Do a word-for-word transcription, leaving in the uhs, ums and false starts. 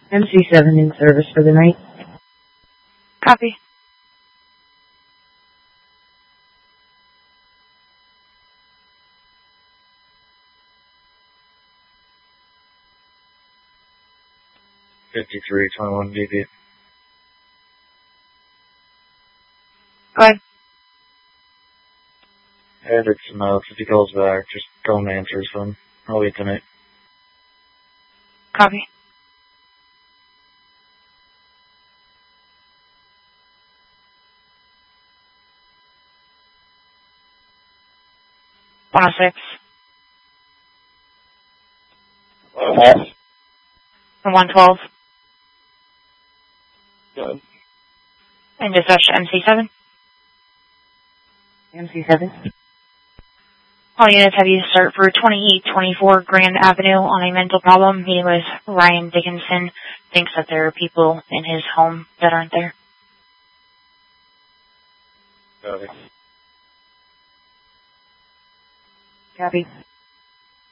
M C seven in service for the night. Copy. fifty-three twenty-one D B. Go ahead. Add it some notes. If he calls back, just go and answer his phone. I'll wait tonight. Copy. one oh six. Uh, And one twelve. Good. And dispatch M C seven. M C seven. All units have you start for twenty-eight twenty-four Grand Avenue on a mental problem. Meeting with Ryan Dickinson. Thinks that there are people in his home that aren't there. Copy. Copy.